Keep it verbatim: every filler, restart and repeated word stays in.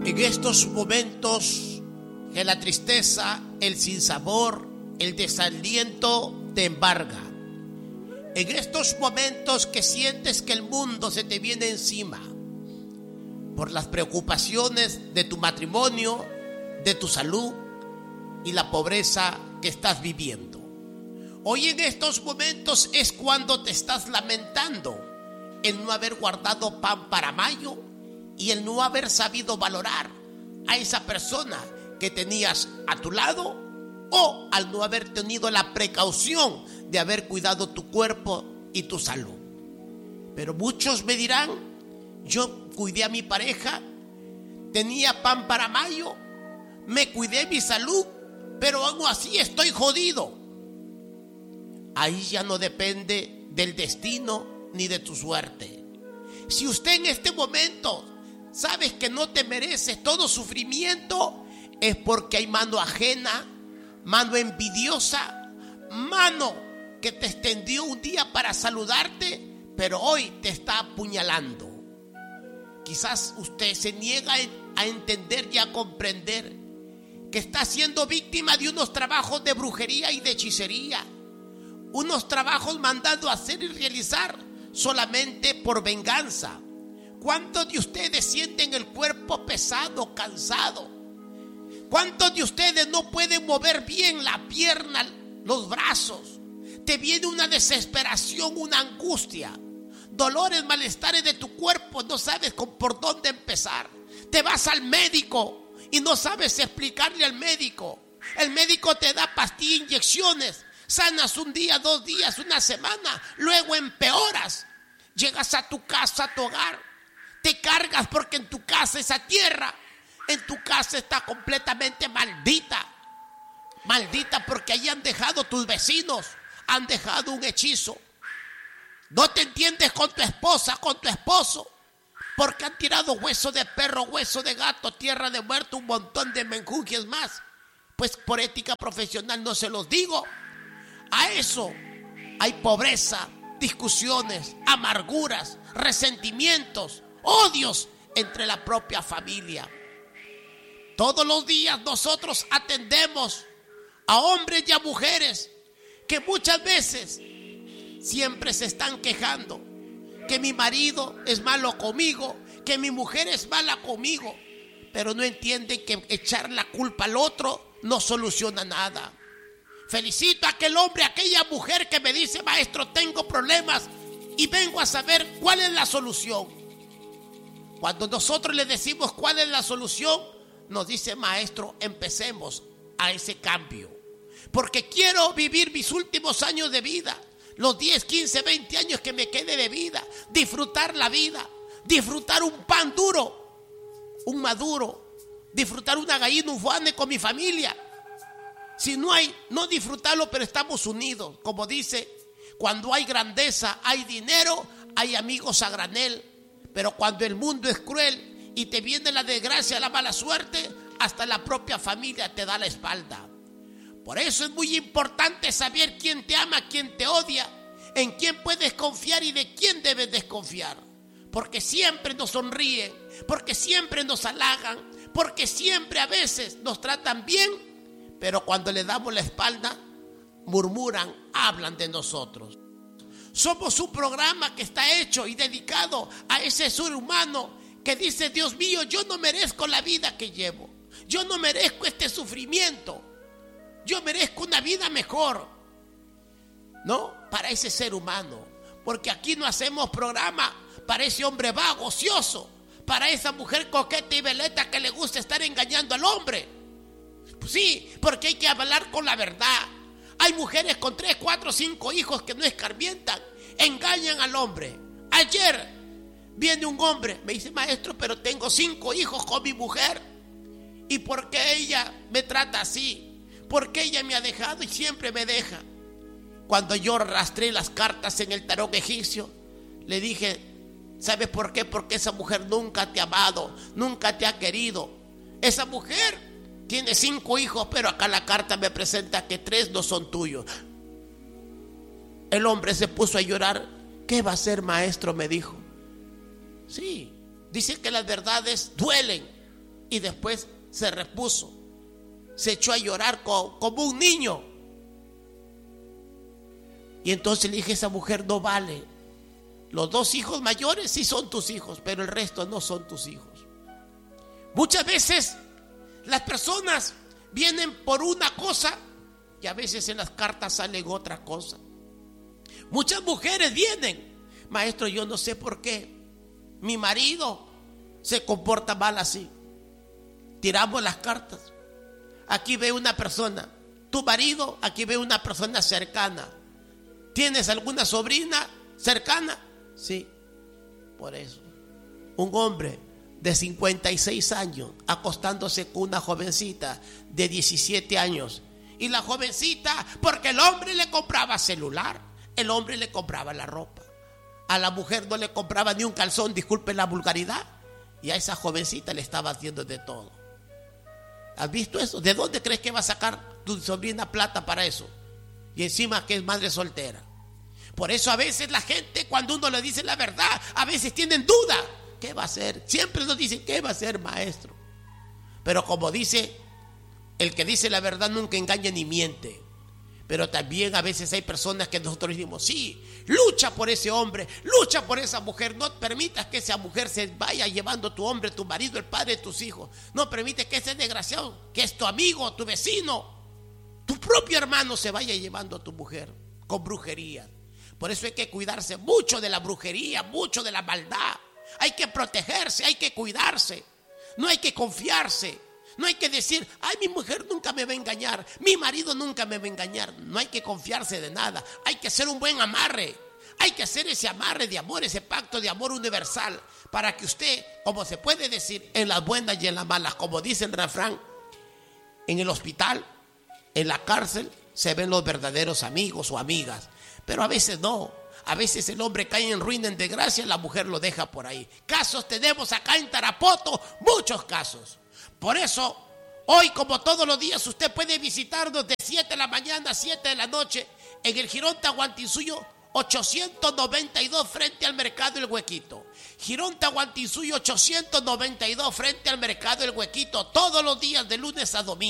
En estos momentos que la tristeza, el sinsabor, el desaliento te embarga. En estos momentos que sientes que el mundo se te viene encima por las preocupaciones de tu matrimonio, de tu salud y la pobreza que estás viviendo. Hoy en estos momentos es cuando te estás lamentando el no haber guardado pan para mayo y el no haber sabido valorar a esa persona que tenías a tu lado, o al no haber tenido la precaución de haber cuidado tu cuerpo y tu salud. Pero muchos me dirán: yo cuidé a mi pareja, tenía pan para mayo, me cuidé mi salud, pero aún así estoy jodido. Ahí ya no depende del destino ni de tu suerte. Si usted en este momento sabes que no te mereces todo sufrimiento, es porque hay mano ajena, mano envidiosa, mano que te extendió un día para saludarte, pero hoy te está apuñalando. Quizás usted se niega a entender y a comprender que está siendo víctima de unos trabajos de brujería y de hechicería, unos trabajos mandados a hacer y realizar solamente por venganza. ¿Cuántos de ustedes sienten el cuerpo pesado, cansado? ¿Cuántos de ustedes no pueden mover bien la pierna, los brazos? Te viene una desesperación, una angustia, dolores, malestares de tu cuerpo, no sabes por dónde empezar. Te vas al médico y no sabes explicarle al médico. El médico te da pastillas, inyecciones, sanas un día, dos días, una semana, luego empeoras. Llegas a tu casa, a tu hogar, te cargas porque en tu casa esa tierra, en tu casa está completamente maldita. Maldita porque ahí han dejado tus vecinos, han dejado un hechizo. No te entiendes con tu esposa, con tu esposo, porque han tirado hueso de perro, hueso de gato, tierra de muerto, un montón de menjunjes más. Pues por ética profesional no se los digo. A eso hay pobreza, discusiones, amarguras, resentimientos, odios entre la propia familia. Todos los días nosotros atendemos a hombres y a mujeres que muchas veces siempre se están quejando que mi marido es malo conmigo, que mi mujer es mala conmigo, pero no entienden que echar la culpa al otro no soluciona nada. Felicito a aquel hombre, a aquella mujer que me dice: maestro, tengo problemas y vengo a saber cuál es la solución. Cuando nosotros le decimos cuál es la solución, nos dice: maestro, empecemos a ese cambio, porque quiero vivir mis últimos años de vida, los diez, quince, veinte años que me quede de vida, disfrutar la vida, disfrutar un pan duro, un maduro, disfrutar una gallina, un fuane con mi familia. Si no hay, no disfrutarlo, pero estamos unidos. Como dice, cuando hay grandeza, hay dinero, hay amigos a granel. Pero cuando el mundo es cruel y te viene la desgracia, la mala suerte, hasta la propia familia te da la espalda. Por eso es muy importante saber quién te ama, quién te odia, en quién puedes confiar y de quién debes desconfiar. Porque siempre nos sonríen, porque siempre nos halagan, porque siempre a veces nos tratan bien, pero cuando le damos la espalda, murmuran, hablan de nosotros. Somos un programa que está hecho y dedicado a ese ser humano que dice: Dios mío, yo no merezco la vida que llevo, yo no merezco este sufrimiento, yo merezco una vida mejor. No, para ese ser humano, porque aquí no hacemos programa para ese hombre vago, ocioso, para esa mujer coqueta y veleta que le gusta estar engañando al hombre. Sí, porque hay que hablar con la verdad. Hay mujeres con tres, cuatro, cinco hijos que no escarmientan, engañan al hombre. Ayer viene un hombre, me dice: maestro, pero tengo cinco hijos con mi mujer, ¿y por qué ella me trata así? ¿Por qué ella me ha dejado y siempre me deja? Cuando yo rastré las cartas en el tarot egipcio, le dije: ¿sabes por qué? Porque esa mujer nunca te ha amado, nunca te ha querido. Esa mujer tiene cinco hijos, pero acá la carta me presenta que tres no son tuyos. El hombre se puso a llorar. ¿Qué va a hacer, maestro?, me dijo. Sí, dice que las verdades duelen, y después se repuso. Se echó a llorar como, como un niño. Y entonces le dije, esa mujer no vale. Los dos hijos mayores sí son tus hijos, pero el resto no son tus hijos. Muchas veces las personas vienen por una cosa y a veces en las cartas sale otra cosa. Muchas mujeres vienen, maestro, yo no sé por qué mi marido se comporta mal así. Tiramos las cartas. Aquí ve una persona, tu marido, aquí ve una persona cercana. ¿Tienes alguna sobrina cercana? Sí, por eso. Un hombre de cincuenta y seis años acostándose con una jovencita de diecisiete años. Y la jovencita, porque el hombre le compraba celular, el hombre le compraba la ropa. A la mujer no le compraba ni un calzón, disculpen la vulgaridad. Y a esa jovencita le estaba haciendo de todo. ¿Has visto eso? ¿De dónde crees que va a sacar tu sobrina plata para eso? Y encima que es madre soltera. Por eso a veces la gente, cuando uno le dice la verdad, a veces tienen duda. ¿Qué va a hacer? Siempre nos dicen, ¿qué va a hacer, maestro? Pero como dice, el que dice la verdad nunca engaña ni miente. Pero también a veces hay personas que nosotros decimos, sí, lucha por ese hombre, lucha por esa mujer. No permitas que esa mujer se vaya llevando tu hombre, tu marido, el padre de tus hijos. No permites que ese desgraciado, que es tu amigo, tu vecino, tu propio hermano se vaya llevando a tu mujer con brujería. Por eso hay que cuidarse mucho de la brujería, mucho de la maldad. Hay que protegerse, hay que cuidarse. No hay que confiarse. No hay que decir, ay, mi mujer nunca me va a engañar, mi marido nunca me va a engañar. No hay que confiarse de nada. Hay que hacer un buen amarre. Hay que hacer ese amarre de amor, ese pacto de amor universal, para que usted, como se puede decir, en las buenas y en las malas, como dice el refrán, en el hospital, en la cárcel, se ven los verdaderos amigos o amigas. Pero a veces no. A veces el hombre cae en ruina, en desgracia, y la mujer lo deja por ahí. Casos tenemos acá en Tarapoto, muchos casos. Por eso, hoy como todos los días, usted puede visitarnos de siete de la mañana a siete de la noche en el Jirón Tahuantinsuyo ochocientos noventa y dos frente al Mercado El Huequito. Jirón Tahuantinsuyo ochocientos noventa y dos frente al Mercado El Huequito, todos los días de lunes a domingo.